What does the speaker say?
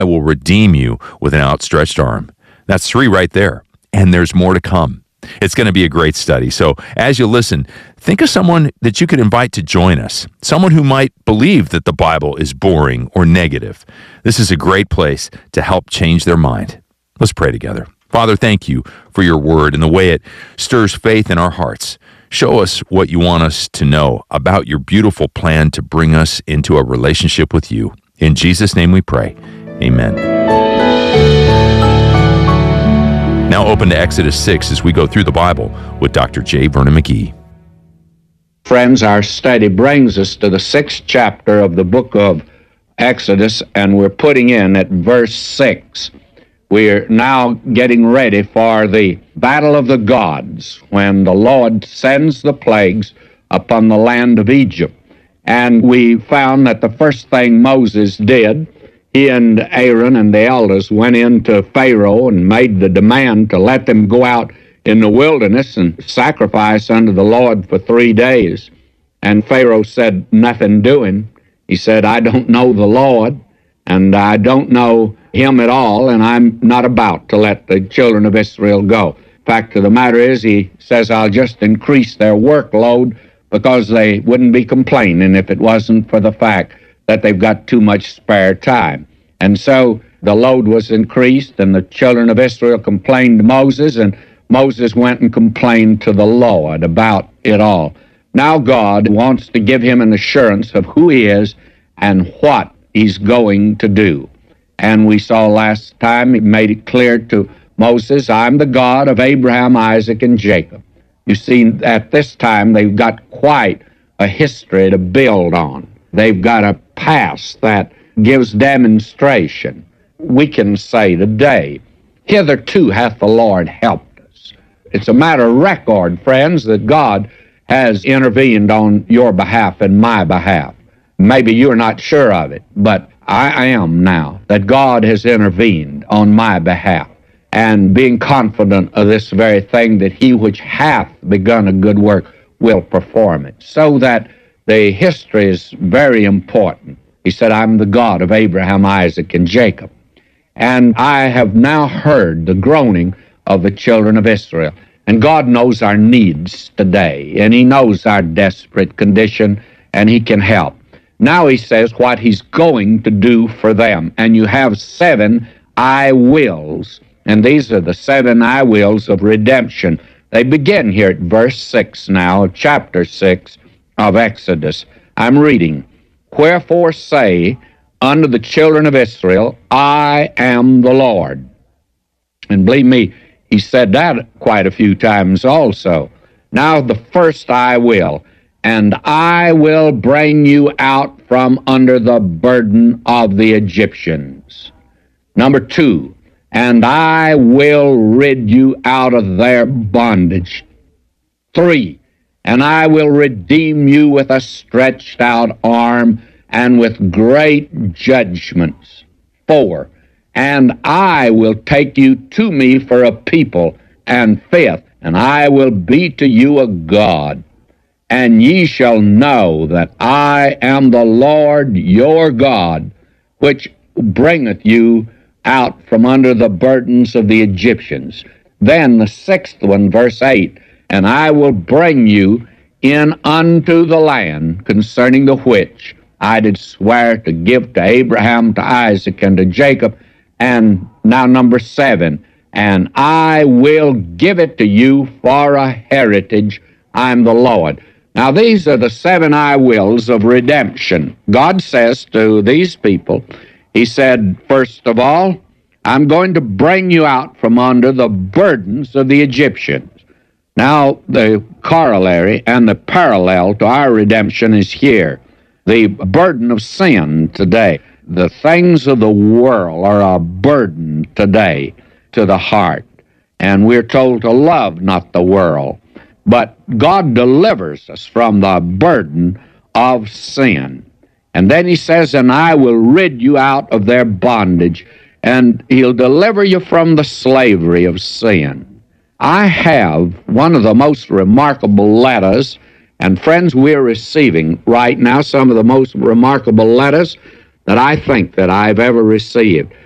I will redeem you with an outstretched arm. That's 3 right there. And there's more to come. It's going to be a great study. So as you listen, think of someone that you could invite to join us, someone who might believe that the Bible is boring or negative. This is a great place to help change their mind. Let's pray together. Father, thank you for your word and the way it stirs faith in our hearts. Show us what you want us to know about your beautiful plan to bring us into a relationship with you. In Jesus' name we pray. Amen. Now open to Exodus 6 as we go through the Bible with Dr. J. Vernon McGee. Friends, our study brings us to the 6th chapter of the book of Exodus, and we're putting in at verse 6. We're now getting ready for the battle of the gods when the Lord sends the plagues upon the land of Egypt. And we found that the first thing Moses did, he and Aaron and the elders went into Pharaoh and made the demand to let them go out in the wilderness and sacrifice unto the Lord for 3 days. And Pharaoh said, nothing doing. He said, I don't know the Lord, and I don't know him at all, and I'm not about to let the children of Israel go. Fact of the matter is, he says, I'll just increase their workload because they wouldn't be complaining if it wasn't for the fact that they've got too much spare time. And so the load was increased, and the children of Israel complained to Moses, and Moses went and complained to the Lord about it all. Now God wants to give him an assurance of who he is and what he's going to do. And we saw last time he made it clear to Moses, I'm the God of Abraham, Isaac, and Jacob. You see, at this time, they've got quite a history to build on. They've got a past that gives demonstration. We can say today, hitherto hath the Lord helped us. It's a matter of record, friends, that God has intervened on your behalf and my behalf. Maybe you're not sure of it, but I am now, that God has intervened on my behalf, and being confident of this very thing, that he which hath begun a good work will perform it. So that the history is very important. He said, I'm the God of Abraham, Isaac, and Jacob. And I have now heard the groaning of the children of Israel. And God knows our needs today, and he knows our desperate condition, and he can help. Now he says what he's going to do for them. And you have 7 I wills. And these are the 7 I wills of redemption. They begin here at verse 6 now of chapter 6 of Exodus. I'm reading. Wherefore say unto the children of Israel, I am the Lord. And believe me, he said that quite a few times also. Now the first I will. And I will bring you out from under the burden of the Egyptians. Number 2, and I will rid you out of their bondage. 3, and I will redeem you with a stretched out arm and with great judgments. 4, and I will take you to me for a people. And 5th, and I will be to you a God. And ye shall know that I am the Lord your God, which bringeth you out from under the burdens of the Egyptians. Then the 6th one, verse 8, and I will bring you in unto the land concerning the which I did swear to give to Abraham, to Isaac, and to Jacob. And now number 7, and I will give it to you for a heritage. I am the Lord. Now, these are the 7 I wills of redemption. God says to these people, he said, first of all, I'm going to bring you out from under the burdens of the Egyptians. Now, the corollary and the parallel to our redemption is here. The burden of sin today. The things of the world are a burden today to the heart. And we're told to love not the world. But God delivers us from the burden of sin. And then he says, and I will rid you out of their bondage, and he'll deliver you from the slavery of sin. I have one of the most remarkable letters, and friends, we're receiving right now some of the most remarkable letters that I think that I've ever received.